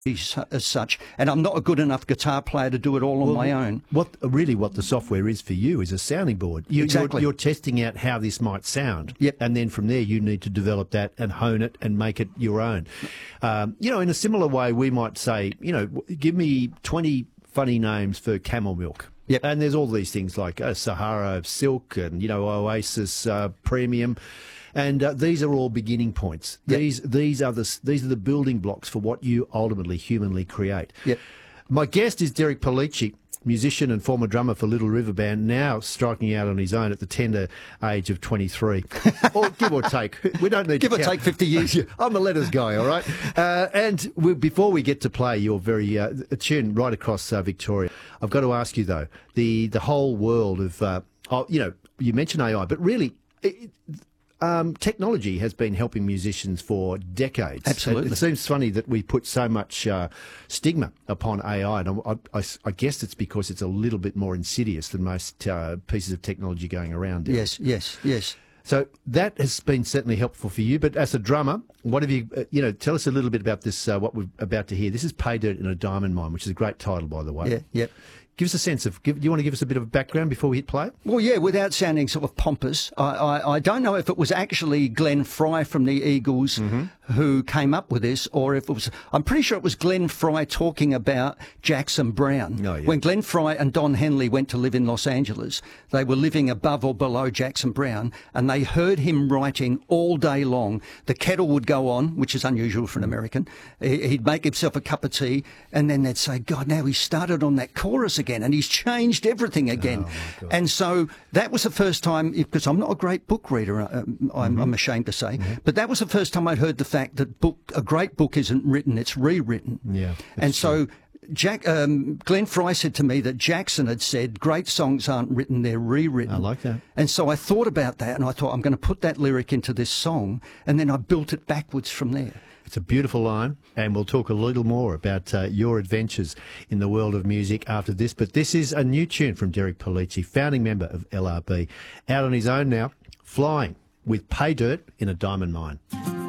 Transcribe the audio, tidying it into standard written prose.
as such, and I'm not a good enough guitar player to do it all on my own. What the software is for you is a sounding board. Exactly. You're testing out how this might sound. Yep. And then from there you need to develop that and hone it and make it your own. In a similar way, we might say, give me 20 funny names for camel milk. Yep. And there's all these things like Sahara Silk and, Oasis Premium. And these are all beginning points. Yep. These are the building blocks for what you ultimately humanly create. Yep. My guest is Derek Pellicci, musician and former drummer for Little River Band, now striking out on his own at the tender age of 23. Or give or take. We don't need Give to or take 50 years. I'm a letters guy, all right? Before we get to play your very tune right across Victoria, I've got to ask you, though, the whole world of, you mentioned AI, but really... technology has been helping musicians for decades. Absolutely. It seems funny that we put so much stigma upon AI, and I guess it's because it's a little bit more insidious than most pieces of technology going around. Yes. So that has been certainly helpful for you. But as a drummer, what have you, tell us a little bit about this, what we're about to hear. This is Pay Dirt in a Diamond Mine, which is a great title, by the way. Yeah. Give us a sense of, do you want to give us a bit of a background before we hit play? Well, yeah, without sounding sort of pompous, I don't know if it was actually Glenn Fry from the Eagles who came up with this, or if it was, I'm pretty sure it was Glenn Fry talking about Jackson Browne. Oh, yeah. When Glenn Fry and Don Henley went to live in Los Angeles, they were living above or below Jackson Browne, and they heard him writing all day long. The kettle would go on, which is unusual for an American. He'd make himself a cup of tea, and then they'd say, God, now he started on that chorus again, and he's changed everything again. Oh, and so that was the first time, because I'm not a great book reader, I'm ashamed to say, but that was the first time I'd heard the fact that a great book isn't written, it's rewritten. Yeah. And so Glenn Fry said to me that Jackson had said, great songs aren't written, they're rewritten. I like that. And so I thought about that, and I thought, I'm going to put that lyric into this song, and then I built it backwards from there. It's a beautiful line, and we'll talk a little more about your adventures in the world of music after this. But this is a new tune from Derek Pellicci, founding member of LRB, out on his own now, flying with Pay Dirt in a Diamond Mine.